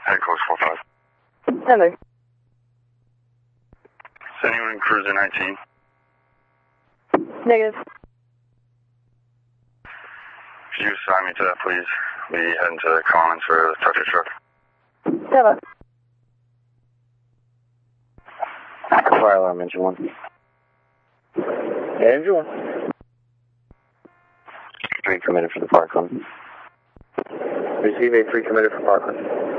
Head close 45. Hello. Is anyone in cruiser 19? Negative. Could you assign me to that, please? We heading to Collins for the toucher truck. Hello. Fire alarm, engine 1. Engine 1. 3 committed for the Parkland. Receive a 3 committed for Parkland.